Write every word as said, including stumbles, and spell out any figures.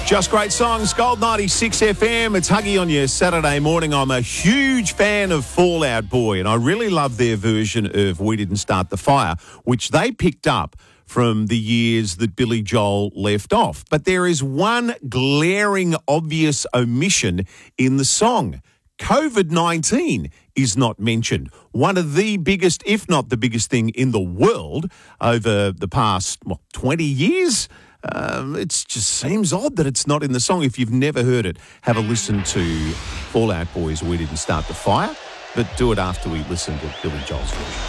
Just great songs, Gold ninety-six F M. It's Huggy on your Saturday morning. I'm a huge fan of Fall Out Boy, and I really love their version of We Didn't Start the Fire, which they picked up from the years that Billy Joel left off. But there is one glaring, obvious omission in the song. COVID nineteen is not mentioned. One of the biggest, if not the biggest thing in the world over the past what, twenty years. Um, it just seems odd that it's not in the song. If you've never heard it, have a listen to Fall Out Boy's We Didn't Start the Fire, but do it after we listen to Billy Joel's version.